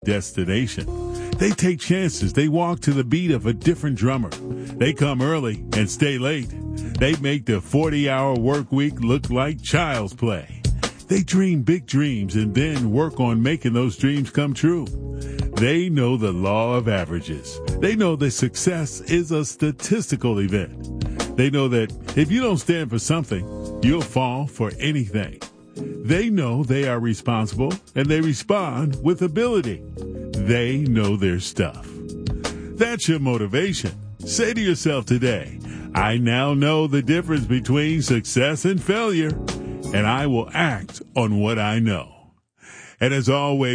destination. They take chances. They walk to the beat of a different drummer. They come early and stay late. They make the 40-hour work week look like child's play. They dream big dreams and then work on making those dreams come true. They know the law of averages. They know that success is a statistical event. They know that if you don't stand for something, you'll fall for anything. They know they are responsible and they respond with ability. They know their stuff. That's your motivation. Say to yourself today, I now know the difference between success and failure, and I will act on what I know. And as always,